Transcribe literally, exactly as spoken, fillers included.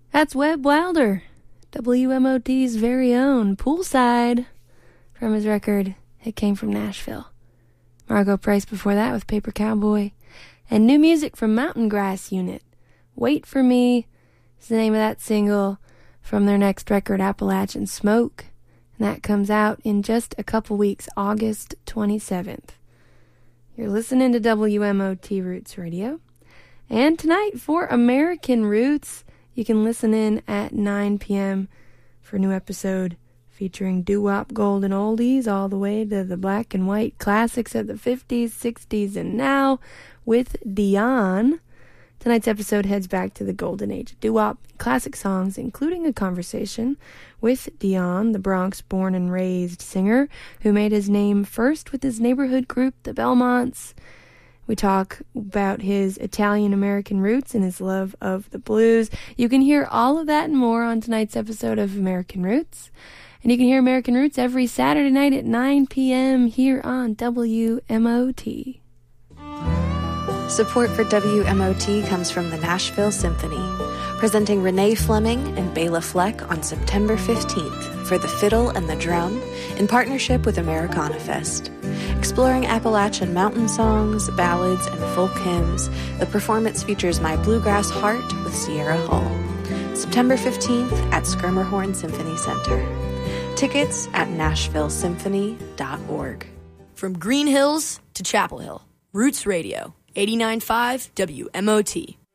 That's Webb Wilder, W M O T's very own, Poolside, from his record It Came From Nashville. Margo Price before that with Paper Cowboy. And new music from Mountain Grass Unit. Wait For Me is the name of that single from their next record, Appalachian Smoke. And that comes out in just a couple weeks, August twenty-seventh. You're listening to W M O T Roots Radio. And tonight for American Roots, you can listen in at nine p.m. for a new episode featuring doo-wop golden oldies all the way to the black and white classics of the fifties, sixties, and now with Dion. Tonight's episode heads back to the golden age of doo-wop, classic songs, including a conversation with Dion, the Bronx-born and raised singer who made his name first with his neighborhood group, the Belmonts. We talk about his Italian-American roots and his love of the blues. You can hear all of that and more on tonight's episode of American Roots. And you can hear American Roots every Saturday night at nine p.m. here on W M O T. Support for W M O T comes from the Nashville Symphony, presenting Renee Fleming and Bela Fleck on September fifteenth for the fiddle and the drum in partnership with Americana Fest. Exploring Appalachian mountain songs, ballads, and folk hymns, the performance features My Bluegrass Heart with Sierra Hull. September fifteenth at Schermerhorn Symphony Center. Tickets at nashville symphony dot org. From Green Hills to Chapel Hill, Roots Radio, eighty-nine point five W M O T.